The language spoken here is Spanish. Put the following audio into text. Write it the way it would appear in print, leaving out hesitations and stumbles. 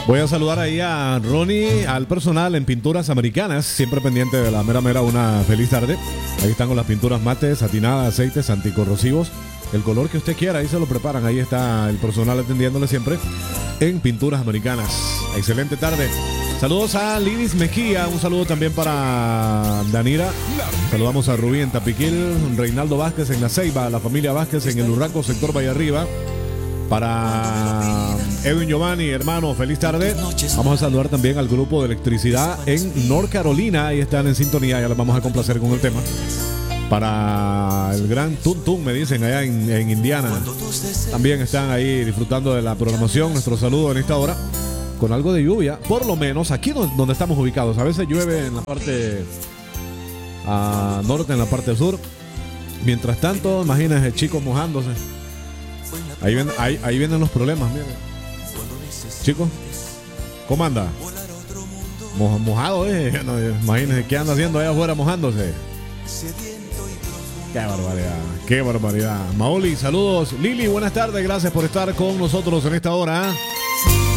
Voy a saludar ahí a Ronnie, al personal en Pinturas Americanas, siempre pendiente de la mera, una feliz tarde. Ahí están con las pinturas mates, satinadas, aceites anticorrosivos. El color que usted quiera, ahí se lo preparan. Ahí está el personal atendiéndole siempre en Pinturas Americanas. Excelente tarde. Saludos a Lidis Mejía, un saludo también para Danira. Saludamos a Rubí en Tapiquil, Reinaldo Vázquez en La Ceiba, la familia Vázquez en el Urraco, sector Valle Arriba. Para Edwin Giovanni, hermano, feliz tarde. Vamos a saludar también al grupo de electricidad en North Carolina. Ahí están en sintonía, ya les vamos a complacer con el tema. Para el gran Tum, me dicen, allá en Indiana. También están ahí disfrutando de la programación. Nuestro saludo en esta hora, con algo de lluvia, por lo menos aquí donde estamos ubicados. A veces llueve en la parte norte, en la parte sur. Mientras tanto, imagínense, chicos mojándose. Ahí vienen los problemas, miren. Chicos, ¿cómo anda? Mojado, no, imagínense, ¿qué anda haciendo allá afuera mojándose? Qué barbaridad. Maoli, saludos. Lili, buenas tardes, gracias por estar con nosotros en esta hora.